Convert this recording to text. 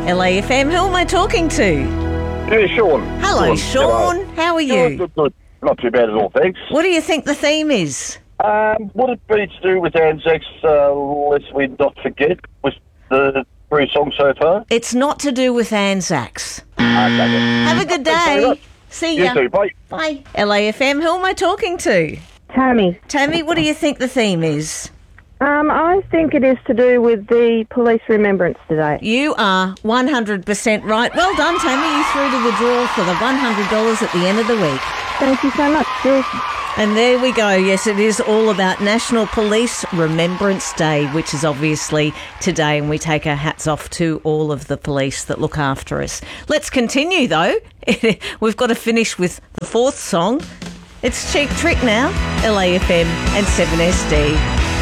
LAFM, who am I talking to? Yeah, Sean. Hello, Sean. How are you? Good. Not too bad at all, thanks. What do you think the theme is? Would it be to do with Anzacs, Lest We Not Forget, with the three songs so far? It's not to do with Anzacs. Okay. Have a good Thanks very day. much. See You ya. too, bye. Bye. LAFM, who am I talking to? Tammy. Tammy, what do you think the theme is? I think it is to do with the Police Remembrance Today. You are 100% right. Well done, Tammy. You through to the draw for the $100 at the end of the week. Thank you so much. Cheers. And there we go. Yes, it is all about National Police Remembrance Day, which is obviously today, and we take our hats off to all of the police that look after us. Let's continue, though. We've got to finish with the fourth song. It's Cheap Trick now, LAFM and 7SD.